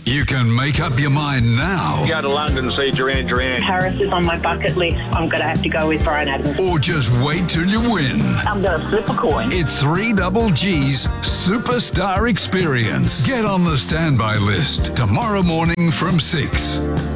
You can make up your mind now. Go to London, see Duran Duran. Paris is on my bucket list. I'm going to have to go with Bryan Adams. Or just wait till you win. I'm going to flip a coin. It's 3GG's Superstar Experience. Get on the standby list tomorrow morning from 6.